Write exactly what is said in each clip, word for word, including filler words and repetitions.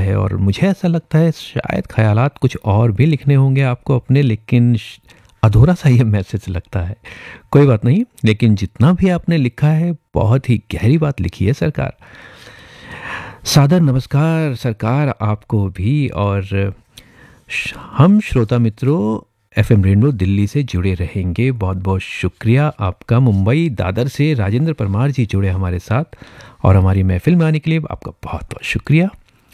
है और मुझे ऐसा लगता है शायद ख़यालात कुछ और भी लिखने होंगे आपको अपने, लेकिन अधूरा सा ये मैसेज लगता है। कोई बात नहीं, लेकिन जितना भी आपने लिखा है बहुत ही गहरी बात लिखी है सरकार। सादर नमस्कार सरकार आपको भी। और हम श्रोता मित्रों एफएम रेनबो दिल्ली से जुड़े रहेंगे। बहुत बहुत शुक्रिया आपका। मुंबई दादर से राजेंद्र परमार जी जुड़े हमारे साथ और हमारी महफिल में आने के लिए आपका बहुत बहुत शुक्रिया।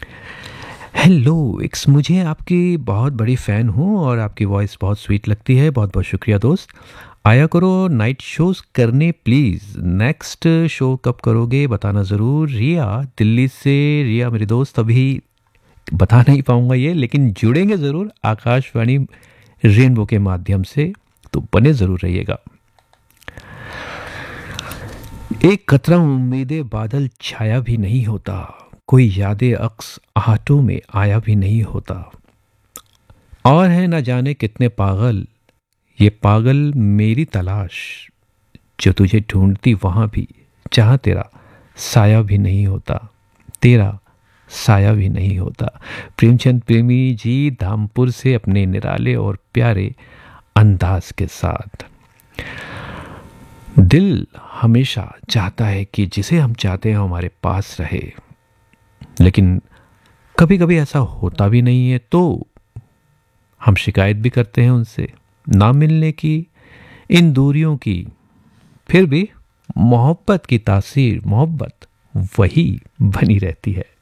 हेलो एक्स, मुझे आपकी बहुत बड़ी फ़ैन हूँ और आपकी वॉइस बहुत स्वीट लगती है। बहुत बहुत शुक्रिया दोस्त। आया करो नाइट शोज़ करने प्लीज़। नेक्स्ट शो कब करोगे बताना ज़रूर। रिया दिल्ली से। रिया मेरी दोस्त, अभी बता नहीं पाऊँगा ये, लेकिन जुड़ेंगे ज़रूर आकाशवाणी रेनबो के माध्यम से, तो बने ज़रूर रहिएगा। एक कतरा उम्मीदें बादल छाया भी नहीं होता, कोई यादें अक्स आहटों में आया भी नहीं होता। और है न जाने कितने पागल, ये पागल मेरी तलाश, जो तुझे ढूंढती वहां भी जहां तेरा साया भी नहीं होता, तेरा साया भी नहीं होता। प्रेमचंद प्रेमी जी धामपुर से अपने निराले और प्यारे अंदाज के साथ। दिल हमेशा चाहता है कि जिसे हम चाहते हैं हमारे पास रहे, लेकिन कभी कभी ऐसा होता भी नहीं है, तो हम शिकायत भी करते हैं उनसे ना मिलने की, इन दूरियों की। फिर भी मोहब्बत की तासीर, मोहब्बत वही बनी रहती है।